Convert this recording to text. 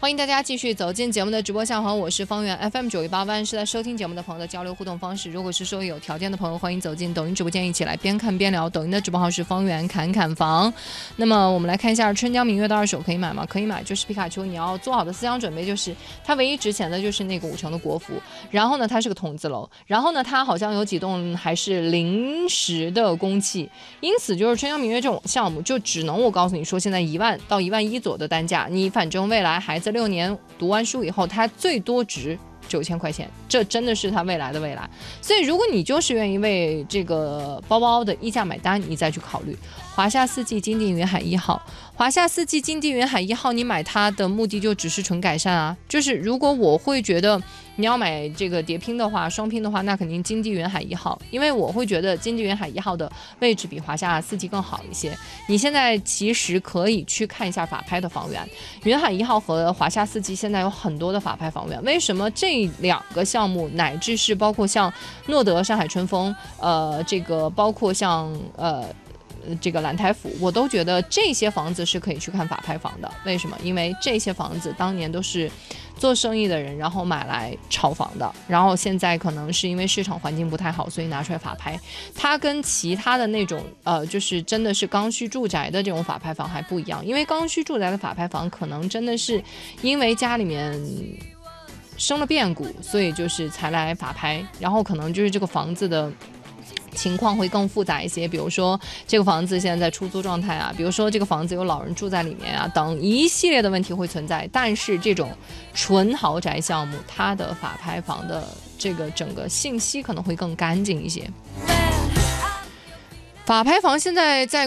欢迎大家继续走进节目的直播现场，我是方圆 FM 918万是在收听节目的朋友的交流互动方式。如果是说有条件的朋友，欢迎走进抖音直播间，一起来边看边聊。抖音的直播号是方圆侃侃房。那么我们来看一下春江明月的二手可以买吗？可以买，就是皮卡丘，你要做好的思想准备就是它唯一值钱的就是那个5成的国服，然后呢它是个筒子楼，然后呢它好像有几栋还是临时的公契，因此就是春江明月这种项目就只能我告诉你说现在1万到1万1左右的单价，你反正未来孩子6年读完书以后，它最多值9000块钱，这真的是它未来的未来。所以如果你就是愿意为这个包包的溢价买单，你再去考虑华夏4季金地云海1号。华夏4季金地云海1号，你买它的目的就只是纯改善啊。就是如果我会觉得你要买这个叠拼的话，双拼的话，那肯定金地云海1号，因为我会觉得金地云海1号的位置比华夏4季更好一些。你现在其实可以去看一下法拍的房源，云海1号和华夏4季现在有很多的法拍房源。为什么这2个项目，乃至是包括像诺德上海春风，这个包括像这个蓝台府，我都觉得这些房子是可以去看法拍房的。为什么？因为这些房子当年都是做生意的人然后买来炒房的，然后现在可能是因为市场环境不太好，所以拿出来法拍。它跟其他的那种就是真的是刚需住宅的这种法拍房还不一样，因为刚需住宅的法拍房可能真的是因为家里面生了变故，所以就是才来法拍，然后可能就是这个房子的情况会更复杂一些，比如说这个房子现在在出租状态啊，比如说这个房子有老人住在里面啊，等一系列的问题会存在。但是这种纯豪宅项目，它的法拍房的这个整个信息可能会更干净一些。法拍房现在在